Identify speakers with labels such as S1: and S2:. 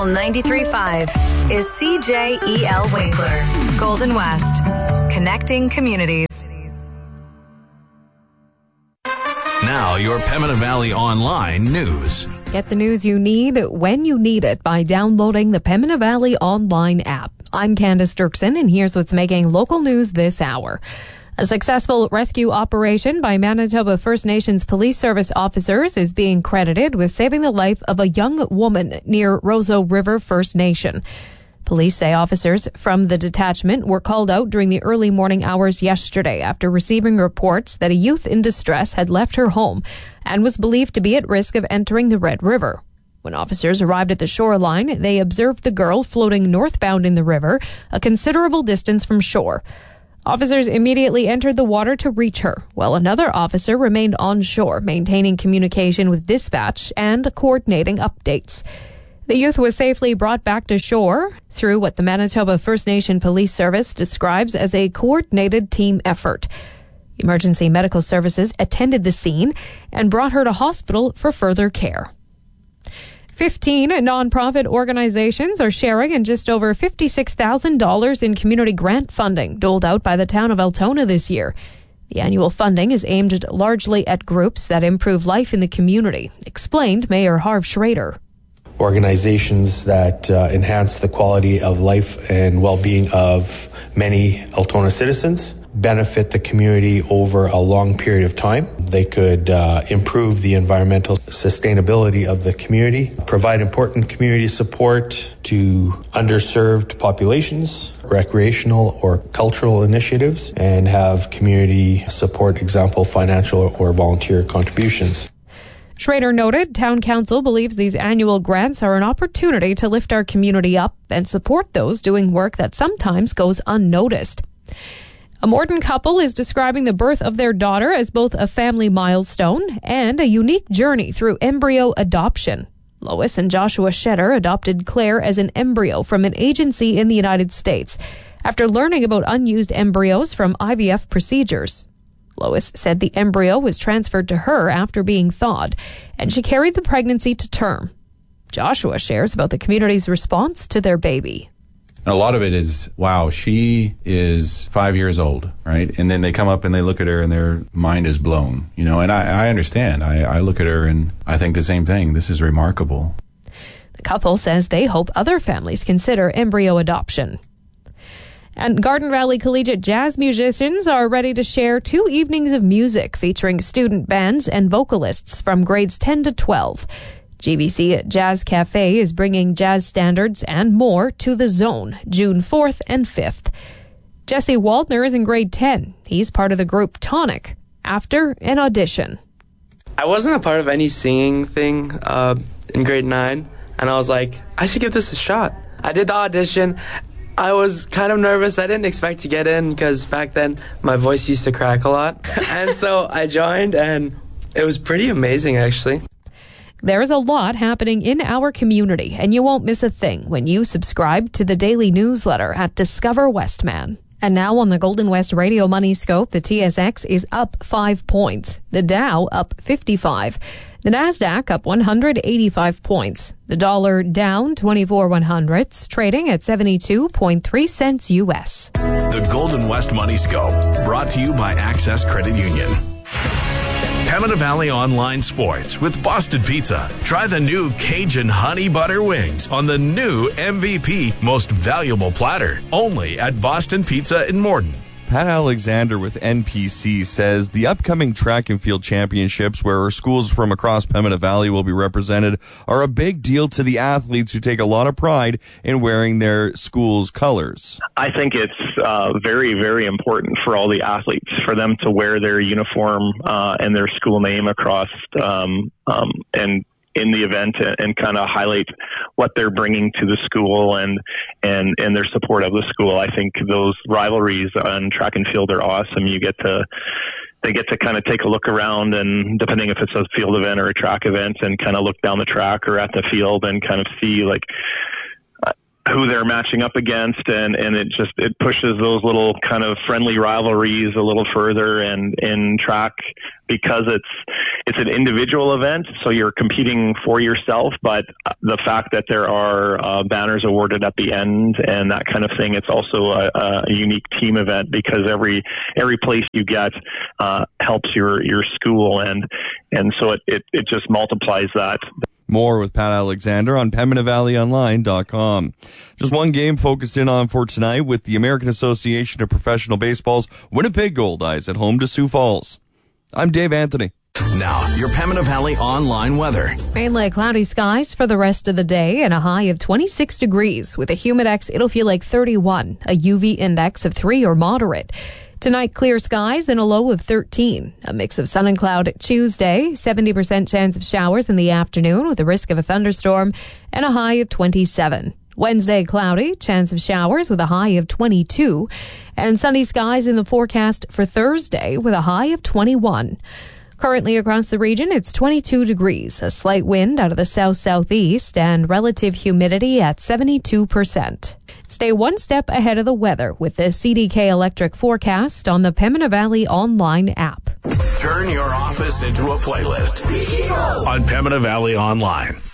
S1: Soul 93.5 is CJEL Winkler, Golden West, connecting communities.
S2: Now, your Pembina Valley Online news.
S3: Get the news you need when you need it by downloading the Pembina Valley Online app. I'm Candace Dirksen, and here's what's making local news this hour. A successful rescue operation by Manitoba First Nations Police Service officers is being credited with saving the life of a young woman near Roseau River First Nation. Police say officers from the detachment were called out during the early morning hours yesterday after receiving reports that a youth in distress had left her home and was believed to be at risk of entering the Red River. When officers arrived at the shoreline, they observed the girl floating northbound in the river, a considerable distance from shore. Officers immediately entered the water to reach her, while another officer remained on shore, maintaining communication with dispatch and coordinating updates. The youth was safely brought back to shore through what the Manitoba First Nation Police Service describes as a coordinated team effort. Emergency medical services attended the scene and brought her to hospital for further care. 15 nonprofit organizations are sharing in just over $56,000 in community grant funding doled out by the town of Altona this year. The annual funding is aimed largely at groups that improve life in the community, explained Mayor Harv Schrader.
S4: Organizations that enhance the quality of life and well-being of many Altona citizens, benefit the community over a long period of time. They could improve the environmental sustainability of the community, provide important community support to underserved populations, recreational or cultural initiatives, and have community support, example, financial or volunteer contributions.
S3: Schrader noted Town Council believes these annual grants are an opportunity to lift our community up and support those doing work that sometimes goes unnoticed. A Morton couple is describing the birth of their daughter as both a family milestone and a unique journey through embryo adoption. Lois and Joshua Shetter adopted Claire as an embryo from an agency in the United States after learning about unused embryos from IVF procedures. Lois said the embryo was transferred to her after being thawed, and she carried the pregnancy to term. Joshua shares about the community's response to their baby.
S5: A lot of it is, wow, she is 5 years old, right? And then they come up and they look at her and their mind is blown, you know, and I understand. I look at her and I think the same thing. This is remarkable.
S3: The couple says they hope other families consider embryo adoption. And Garden Valley Collegiate jazz musicians are ready to share 2 evenings of music featuring student bands and vocalists from grades 10 to 12. GVC Jazz Cafe is bringing jazz standards and more to the Zone, June 4th and 5th. Jesse Waldner is in grade 10. He's part of the group Tonic. After an audition.
S6: I wasn't a part of any singing thing in grade 9, and I was like, I should give this a shot. I did the audition. I was kind of nervous. I didn't expect to get in because back then my voice used to crack a lot. And so I joined, and it was pretty amazing, actually.
S3: There is a lot happening in our community, and you won't miss a thing when you subscribe to the daily newsletter at Discover Westman. And now on the Golden West Radio Money Scope, the TSX is up 5 points. The Dow up 55. The Nasdaq up 185 points. The dollar down 24 100ths, trading at 72.3 cents U.S.
S2: The Golden West Money Scope, brought to you by Access Credit Union. Pembina Valley Online Sports with Boston Pizza. Try the new Cajun Honey Butter Wings on the new MVP Most Valuable Platter. Only at Boston Pizza in Morton.
S7: Pat Alexander with NPC says the upcoming track and field championships, where schools from across Pembina Valley will be represented, are a big deal to the athletes who take a lot of pride in wearing their school's colors.
S8: I think it's very, very important for all the athletes, for them to wear their uniform and their school name across and in the event and kind of highlight what they're bringing to the school and their support of the school. I think those rivalries on track and field are awesome. They get to kind of take a look around, and depending if it's a field event or a track event, and kind of look down the track or at the field and kind of see, like, who they're matching up against, and it pushes those little kind of friendly rivalries a little further. And in track, because it's an individual event, so you're competing for yourself, but the fact that there are banners awarded at the end and that kind of thing, it's also a unique team event, because every place you get helps your school, and so it just multiplies that.
S7: More with Pat Alexander on PembinaValleyOnline.com. Just one game focused in on for tonight with the American Association of Professional Baseball's Winnipeg Goldeyes at home to Sioux Falls. I'm Dave Anthony.
S2: Now, your Pembina Valley online weather.
S3: Mainly cloudy skies for the rest of the day and a high of 26 degrees. With a humidex, it'll feel like 31, a UV index of 3 or moderate. Tonight, clear skies and a low of 13. A mix of sun and cloud Tuesday, 70% chance of showers in the afternoon with a risk of a thunderstorm and a high of 27. Wednesday, cloudy, chance of showers with a high of 22. And sunny skies in the forecast for Thursday with a high of 21. Currently across the region, it's 22 degrees, a slight wind out of the south-southeast, and relative humidity at 72%. Stay one step ahead of the weather with the CDK Electric forecast on the Pembina Valley online app.
S2: Turn your office into a playlist on Pembina Valley Online.